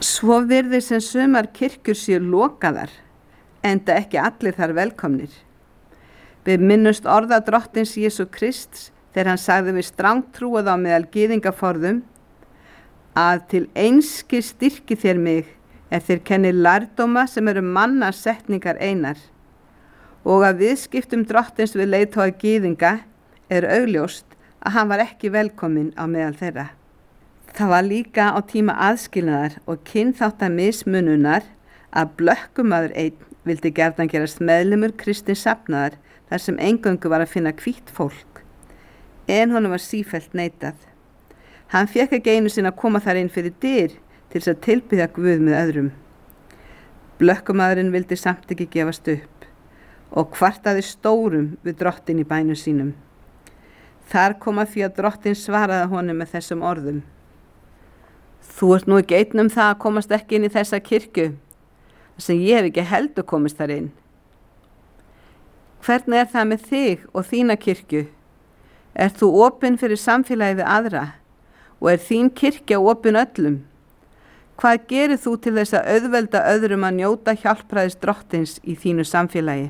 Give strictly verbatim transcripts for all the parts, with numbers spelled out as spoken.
Svo virðist sem sumar kirkjur séu lokaðar, enda ekki allir þar velkomnir. Við minnumst orða drottins Jesú Krists þegar hann sagði við strangtrúaða á meðal gyðingaforðum að til einskis styrki þér mig er þér kenni lærdóma sem eru mannas setningar einar, og að viðskiptum drottins við leiðtoga gyðinga er augljóst að hann var ekki velkominn á meðal þeirra. Það var líka á tíma aðskilnaðar og kynþáttamismununar að blökkumaður einn vildi gjarnan gerast meðlimur kristins safnaðar þar sem eingöngu var að finna hvítt fólk, en honum var sífellt neitað. Hann fékk ekki einu sinni að koma þar inn fyrir dyr til þess að tilbiðja Guð með öðrum. Blökkumaðurinn vildi samt ekki gefast upp og kvartaði stórum við drottin í bænum sínum. Þar kom að því að drottin svaraði honum með þessum orðum: Þú ert nú ekki einn um það að komast ekki inn í þessa kirkju, þar sem ég hef ekki heldur komist þar inn. Hvernig er það með þig og þína kirkju? Ert þú opin fyrir samfélagið við aðra og er þín kirkja opin öllum? Hvað gerir þú til þess að auðvelda öðrum að njóta hjálpræðis drottins í þínu samfélagi?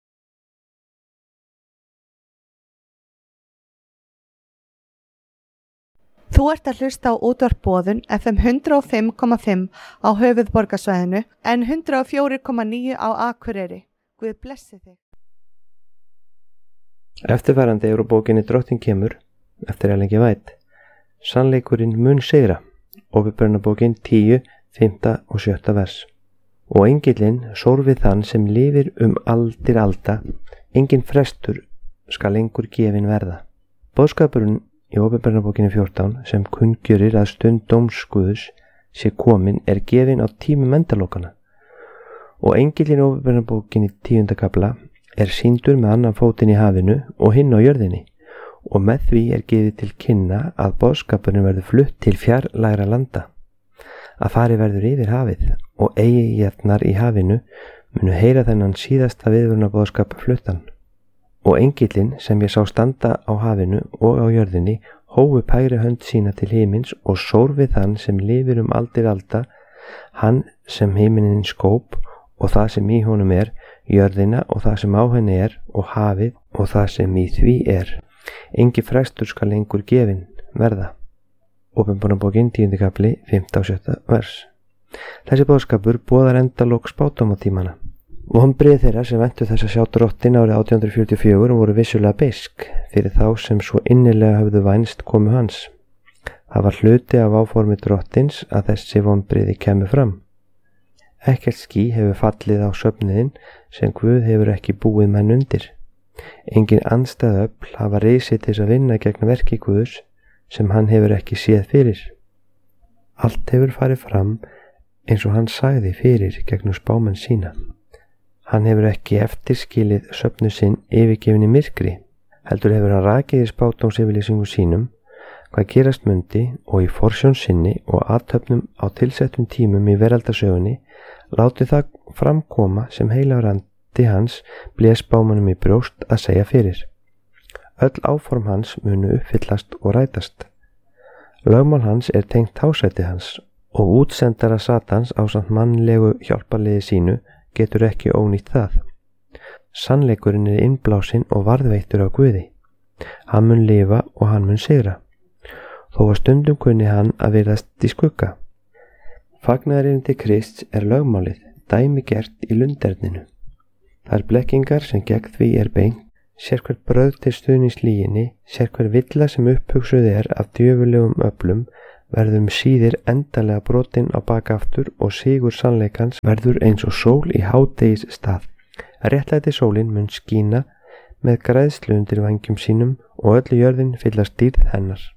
Þú ert að hlusta á útvarp Boðun F M hundrað og fimm komma fimm á höfuðborgarsvæðinu en hundrað og fjögur komma níu á Akureyri. Guð blessi þig. Eftirfarandi er úr bókinni Drottinn kemur eftir Ellen G. White. Sannleikurinn mun sigra. Åpenbarunarbókin tíu, fimmta og sjötta vers. Og engillinn sór við þann sem lifir um aldir alda, engin frestur skal lengur gefin verða. Boðskapurinn í Åpenbarunarbókinni fjórtán sem kunngjörir að stund dóms Guðs sé komin er gefin á tímum endalokana. Og engillinn í Åpenbarunarbókinni tíunda kafla er sýndur með annan fótinn í hafinu og hinn á jörðinni, og með því er gefið til kynna að boðskapurinn verður flutt til fjarlægra landa, að fari verður yfir hafið, og eyjarnar í hafinu munu heyra þennan síðasta viðvörunarboðskap fluttan. Og engillinn sem ég sá standa á hafinu og á jörðinni hófu hægri hönd sína til himins og sór við þann sem lifir um aldir alda, hann sem himinin skóp og það sem í honum er, jörðina og það sem á henni er, og hafið og það sem í því er. Engi frestur skal lengur gefin verða. Åpenbarunarbókin tíundi kafli, fimmta og sjötta vers. Þessi boðskapur boðar endalok spádómatímana. Vonbrigði þeirra sem ventu þess að sjá drottin árið átján hundruð fjörutíu og fjögur voru vissulega beisk fyrir þá sem svo innilega höfðu vænst komu hans. Það var hluti af áformi drottins að þessi vonbrigði kemur fram. Ekkert ský hefur fallið á söfniðinn sem Guð hefur ekki búið menn undir. Engin andstæðöfl hafa risið til þess að vinna gegn verki Guðs sem hann hefur ekki séð fyrir. Allt hefur farið fram eins og hann sagði fyrir gegnum spámenn sína. Hann hefur ekki eftirskilið söfnu sinn yfirgefin í myrkri, heldur hefur hann rakið í spádómsyfirlýsingum sínum hvað gerast mundi og í forsjón sinni og athöfnum á tilsettum tímum í veraldarsögunni látið það framkoma sem heilagur andi hans blés spámanum í brjóst að segja fyrir. Öll áform hans munu uppfyllast og rætast. Lögmál hans er tengt hásæti hans og útsendara Satans ásamt mannlegu hjálparliði sínu getur ekki ónýtt það. Sannleikurinn er innblásinn og varðveittur af Guði. Hann mun lifa og hann mun sigra. Þó að stundum kunni hann að virðast í skugga. Fagnaðarerindi Krists er lögmálið, dæmigert í lunderninu. Það er blekkingar sem gegn því er beint, sérhver bröð til stuðnings lyginni, sérhver villa sem upphugsuð er af djöfulegum öflum, verðum síðir endalega brotin á bakaftur og sigur sannleikans verður eins og sól í hádegis stað. Réttlæti sólin mun skína með græðslu undir vængjum sínum og öllu jörðin fyllast dýrð hennar.